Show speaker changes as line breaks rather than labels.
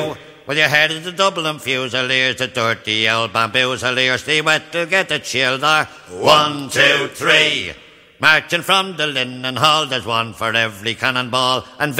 With your head is the Dublin Fusiliers, the dirty old bamboozeliers, stay wet to get the chill there. 1, 2, 3. Marching from the Linen Hall, there's one for every cannonball, and